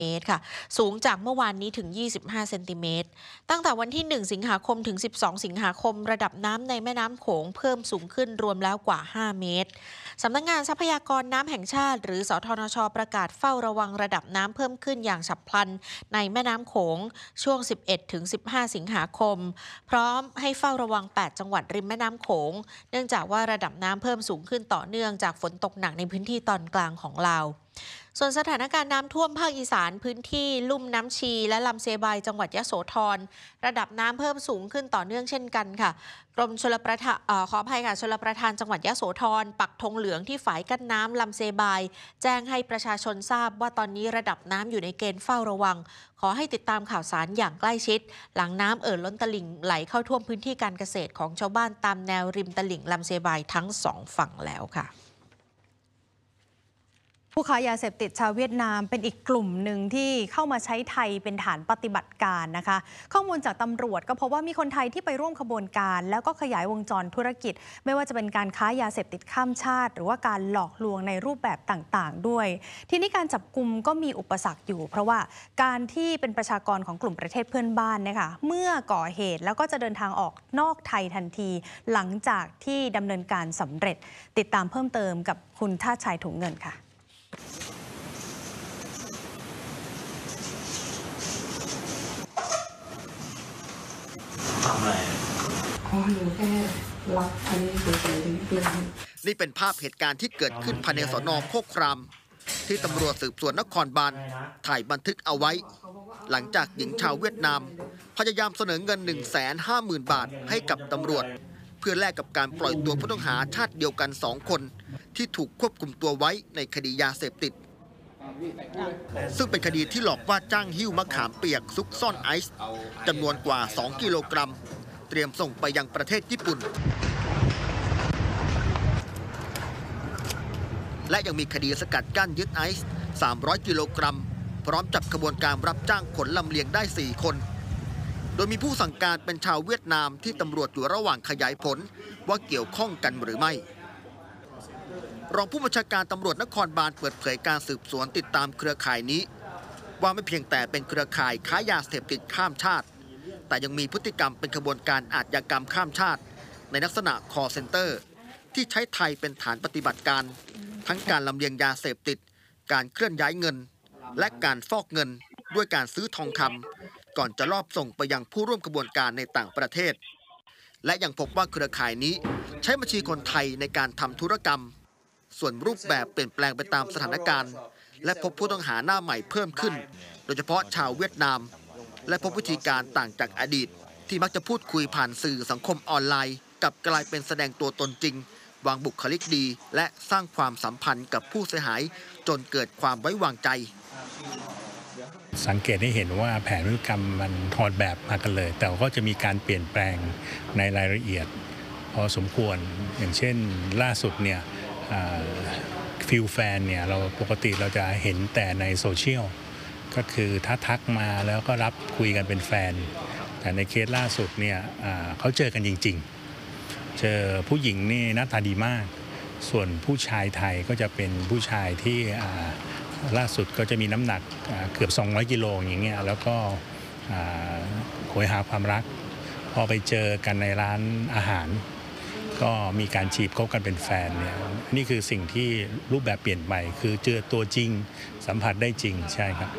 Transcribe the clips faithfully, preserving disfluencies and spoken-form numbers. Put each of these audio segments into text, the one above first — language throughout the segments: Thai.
เมตรค่ะสูงจากเมื่อวานนี้ถึงยี่สิบห้าเซนติเมตรตั้งแต่วันที่หนึ่งสิงหาคมถึงสิบสองสิงหาคมระดับน้ำในแม่น้ำโขงเพิ่มสูงขึ้นรวมแล้วกว่าห้าเมตรสำนักงานทรัพยากรน้ำแห่งชาติหรือสทนชประกาศเฝ้าระวังระดับน้ำเพิ่มขึ้นอย่างฉับพลันในแม่น้ำโขงช่วงสิบเอ็ดถึงสิบห้าสิงหาคมพร้อมให้เฝ้าระวังแปดจังหวัดริมแม่น้ำโขงเนื่องจากว่าระดับน้ำเพิ่มสูงขึ้นต่อเนื่องจากฝนตกหนักในพื้นที่ตอนกลางของลาวส่วนสถานการณ์น้ำท่วมภาคอีสานพื้นที่ลุ่มน้ำชีและลำเซบายจังหวัดยโสธรระดับน้ำเพิ่มสูงขึ้นต่อเนื่องเช่นกันค่ะกรมชลประทานขออภัยค่ะชลประทานจังหวัดยโสธรปักธงเหลืองที่ฝายกั้นน้ำลำเซบายแจ้งให้ประชาชนทราบว่าตอนนี้ระดับน้ำอยู่ในเกณฑ์เฝ้าระวังขอให้ติดตามข่าวสารอย่างใกล้ชิดหลังน้ำเอ่อล้นตลิ่งไหลเข้าท่วมพื้นที่การเกษตรของชาวบ้านตามแนวริมตลิ่งลำเซบายทั้งสองฝั่งแล้วค่ะผู้ค้ายาเสพติดชาวเวียดนามเป็นอีกกลุ่มหนึ่งที่เข้ามาใช้ไทยเป็นฐานปฏิบัติการนะคะข้อมูลจากตำรวจก็พบว่ามีคนไทยที่ไปร่วมขบวนการแล้วก็ขยายวงจรธุรกิจไม่ว่าจะเป็นการค้ายาเสพติดข้ามชาติหรือว่าการหลอกลวงในรูปแบบต่างๆด้วยทีนี้การจับกุมก็มีอุปสรรคอยู่เพราะว่าการที่เป็นประชากรของกลุ่มประเทศเพื่อนบ้านนะคะเมื่อก่อเหตุแล้วก็จะเดินทางออกนอกไทยทันทีหลังจากที่ดำเนินการสำเร็จติดตามเพิ่มเติมกับคุณท่าชัยถุงเงินค่ะทำอะไรอ๋อหนูแค่รับอันนี้เฉยๆนี่เป็นภาพเหตุการณ์ที่เกิดขึ้นภายในสน.โคกครามที่ตำรวจสืบสวนนครบาลถ่ายบันทึกเอาไว้หลังจากหญิงชาวเวียดนามพยายามเสนอเงิน หนึ่งแสนห้าหมื่น บาทให้กับตำรวจเพื่อแลกกับการปล่อยตัวผู้ต้องหาชาติเดียวกันสองคนที่ถูกควบคุมตัวไว้ในคดียาเสพติดซึ่งเป็นคดีที่หลอกว่าจ้างหิ้วมะขามเปียกซุกซ่อนไอซ์จำนวนกว่าสองกิโลกรัมเตรียมส่งไปยังประเทศญี่ปุ่นและยังมีคดีสกัดกั้นยึดไอซ์สามร้อยกิโลกรัมพร้อมจับขบวนการรับจ้างขนลำเลียงได้สี่คนโดยมีผู้สั่งการเป็นชาวเวียดนามที่ตำรวจอยู่ระหว่างขยายผลว่าเกี่ยวข้องกันหรือไม่รองผู้บัญชาการตำรวจนครบาลเปิดเผยการสืบสวนติดตามเครือข่ายนี้ว่าไม่เพียงแต่เป็นเครือข่ายค้ายาเสพติดข้ามชาติแต่ยังมีพฤติกรรมเป็นขบวนการอาชญากรรมข้ามชาติในลักษณะ call center ที่ใช้ไทยเป็นฐานปฏิบัติการทั้งการลำเลียงยาเสพติดการเคลื่อนย้ายเงินและการฟอกเงินด้วยการซื้อทองคำก่อนจะลอบส่งไปยังผู้ร่วมขบวนการในต่างประเทศและยังพบว่าเครือข่ายนี้ใช้บัญชีคนไทยในการทำธุรกรรมส่วนรูปแบบเปลี่ยนแปลงไปตามสถานการณ์และพบผู้ต้องหาหน้าใหม่เพิ่มขึ้นโดยเฉพาะชาวเวียดนามและพบวิธีการต่างจากอดีตที่มักจะพูดคุยผ่านสื่อสังคมออนไลน์กับกลายเป็นแสดงตัวตนจริงวางบุคลิกดีและสร้างความสัมพันธ์กับผู้เสียหายจนเกิดความไว้วางใจสังเกตให้เห็นว่าแผนพฤติกรรมมันถอดแบบมากันเลยแต่ก็จะมีการเปลี่ยนแปลงในรายละเอียดพอสมควรอย่างเช่นล่าสุดเนี่ยฟิลแฟนเนี่ยเราปกติเราจะเห็นแต่ในโซเชียลก็คือถ้าทักมาแล้วก็รับคุยกันเป็นแฟนแต่ในเคสล่าสุดเนี่ยเขาเจอกันจริงๆเจอผู้หญิงนี่หน้าตาดีมากส่วนผู้ชายไทยก็จะเป็นผู้ชายที่ล่าสุดก็จะมีน้ำหนักเกือบสองร้อยกิโลอย่างเงี้ยแล้วก็โหยหาความรักพอไปเจอกันในร้านอาหารก็มีการจีบคบกันเป็นแฟนเนี่ยนี่คือสิ่งที่รูปแบบเปลี่ยนไปคือเจอตัวจริงสัมผัสได้จริงใช่ครับ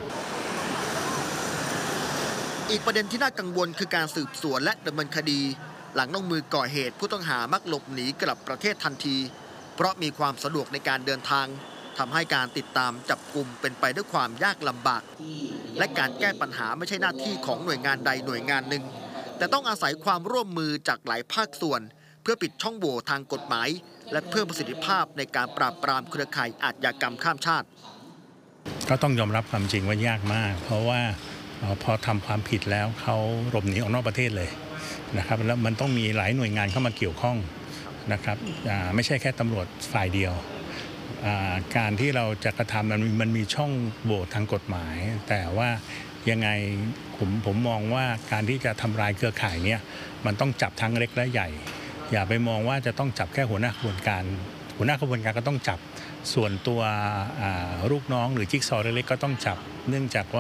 อีกประเด็นที่น่ากังวลคือการสืบสวนและดำเนินคดีหลังลงมือก่อเหตุผู้ต้องหามักหลบหนีกลับประเทศทันทีเพราะมีความสะดวกในการเดินทางทำให้การติดตามจับกุมเป็นไปด้วยความยากลำบากและการแก้ปัญหาไม่ใช่หน้าที่ของหน่วยงานใดหน่วยงานหนึ่งแต่ต้องอาศัยความร่วมมือจากหลายภาคส่วนเพื่อปิดช่องโหว่ทางกฎหมายและเพิ่มประสิทธิภาพในการปราบปรามเครือข่ายอาชญากรรมข้ามชาติก็ต้องยอมรับความจริงว่ายากมากเพราะว่าพอทำความผิดแล้วเขาหลบหนีออกนอกประเทศเลยนะครับแล้วมันต้องมีหลายหน่วยงานเข้ามาเกี่ยวข้องนะครับไม่ใช่แค่ตำรวจฝ่ายเดียวการที่เราจะกระทำมันมันมีช่องโหว่ทางกฎหมายแต่ว่ายังไงผมผมมองว่าการที่จะทำลายเครือข่ายเนี่ยมันต้องจับทั้งเล็กและใหญ่อย่าไปมองว่าจะต้องจับแค่หัวหน้าขบวนการหัวหน้าขบวนการก็ต้องจับส่วนตัวอ่าลูกน้องหรือจิ๊กซอว์เล็กๆก็ต้องจับเนื่องจากว่า